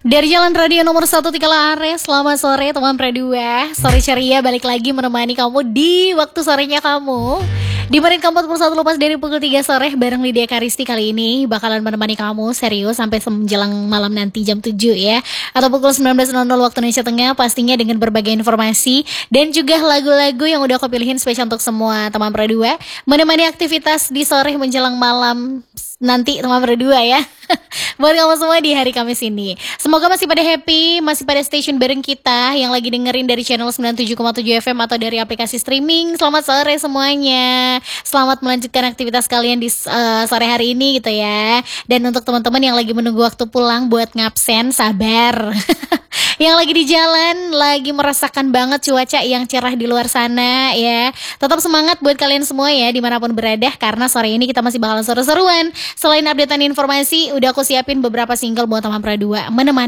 Dari Jalan Radio nomor 1 Tikala selamat sore teman Pradua. Sore ceria balik lagi menemani kamu di waktu sorenya kamu. Di Menit ke-41 lepas dari pukul 3 sore bareng Lydia Karisti kali ini bakalan menemani kamu serius sampai menjelang malam nanti jam 7 ya. Atau pukul 19.00 waktu Indonesia Tengah, pastinya dengan berbagai informasi dan juga lagu-lagu yang udah aku pilihin spesial untuk semua teman Pradua. Menemani aktivitas di sore menjelang malam nanti teman Pradua ya. Buat kamu semua di hari Kamis ini. Semoga masih pada happy, masih pada station bareng kita yang lagi dengerin dari channel 97,7 FM atau dari aplikasi streaming. Selamat sore semuanya. Selamat melanjutkan aktivitas kalian di sore hari ini gitu ya. Dan untuk teman-teman yang lagi menunggu waktu pulang buat ngabsen, sabar. Yang lagi di jalan, lagi merasakan banget cuaca yang cerah di luar sana ya. Tetap semangat buat kalian semua ya dimanapun berada, karena sore ini kita masih bakalan seru-seruan. Selain updatean informasi, udah aku siapin beberapa single buat teman Pradua menemani